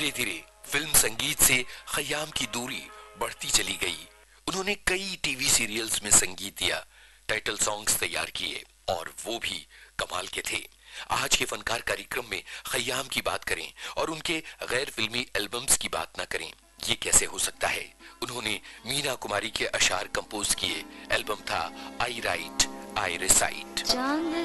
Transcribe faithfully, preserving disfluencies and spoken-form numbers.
धीरे धीरे फिल्म संगीत से खयाम की दूरी बढ़ती चली गई। उन्होंने कई टीवी सीरियल्स में संगीत दिया, टाइटल सॉन्ग्स तैयार किए और वो भी कमाल के थे। आज के फनकार कार्यक्रम में खयाम की बात करें और उनके गैर फिल्मी एल्बम्स की बात ना करें, ये कैसे हो सकता है। उन्होंने मीना कुमारी के अशार कंपोज किए। एल्बम था आई राइट आई रिसाइट।